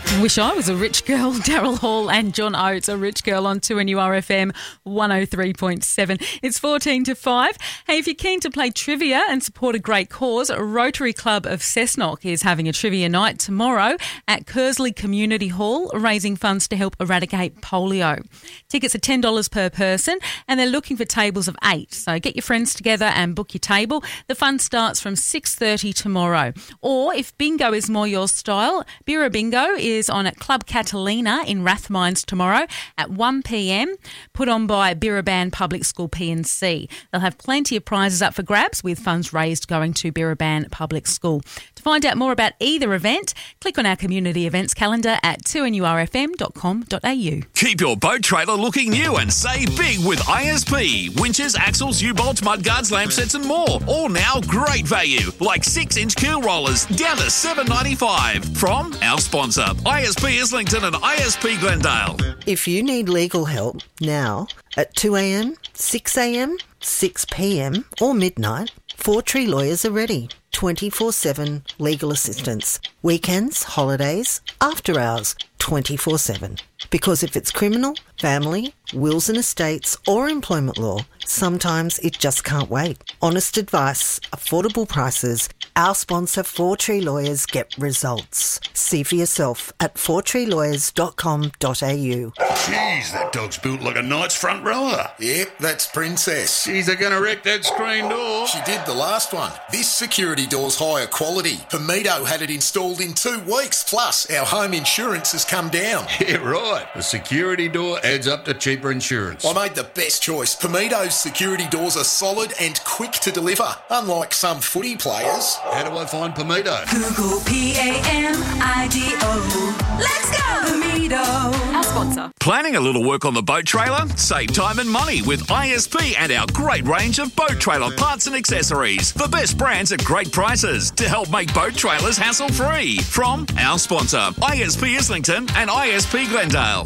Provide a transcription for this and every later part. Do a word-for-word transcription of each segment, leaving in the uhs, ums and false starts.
Wish I was a rich girl. Daryl Hall and John Oates, a rich girl on two N U R F M one oh three point seven. It's fourteen to five. Hey, if you're keen to play trivia and support a great cause, Rotary Club of Cessnock is having a trivia night tomorrow at Kersley Community Hall, raising funds to help eradicate polio. Tickets are ten dollars per person and they're looking for tables of eight. So get your friends together and book your table. The fun starts from six thirty tomorrow. Or if bingo is more your style, Bira Bingo is on at Club Catalina in Rathmines tomorrow at one p m, put on by Birraban Public School P and C. They'll have plenty of prizes up for grabs with funds raised going to Birraban Public School. To find out more about either event, click on our community events calendar at two N U R F M dot com dot a u. Keep your boat trailer looking new and save big with I S P. Winches, axles, U-bolts, mudguards, lamp sets and more. All now great value, like six inch keel rollers down to seven ninety-five from our sponsor, I S P Islington and I S P Glendale. If you need legal help now at two a m, six a m, six p m or midnight, Four Tree Lawyers are ready. twenty-four seven legal assistance. Weekends, holidays, after hours, twenty-four seven. Because if it's criminal, family, wills and estates or employment law, sometimes it just can't wait. Honest advice, affordable prices. Our sponsor, Four Tree Lawyers, get results. See for yourself at four tree lawyers dot com dot a u. Jeez, that dog's built like a knight's front rower. Yep, that's Princess. Jeez, they're going to wreck that screen door. She did the last one. This security door's higher quality. Pomito had it installed in two weeks. Plus, our home insurance has come down. Yeah, right. The security door adds up to cheaper insurance. I made the best choice. Pomito's security doors are solid and quick to deliver, unlike some footy players. How do I find Pomito? Google P A M I D O. Let's go, Pomito. Our sponsor. Planning a little work on the boat trailer? Save time and money with I S P and our great range of boat trailer parts and accessories. The best brands at great prices to help make boat trailers hassle-free. From our sponsor, I S P Islington and I S P Glendale.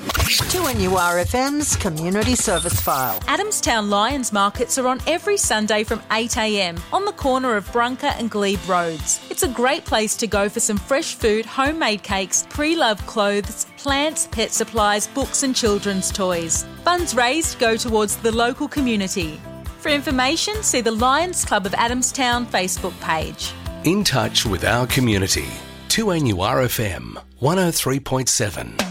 two N U R F M's Community Service File. Adamstown Lions markets are on every Sunday from eight a m on the corner of Brunker and Glebe Roads. It's a great place to go for some fresh food, homemade cakes, pre-loved clothes, plants, pet supplies, books and children's toys. Funds raised go towards the local community. For information, see the Lions Club of Adamstown Facebook page. In touch with our community. two N U R F M one oh three point seven.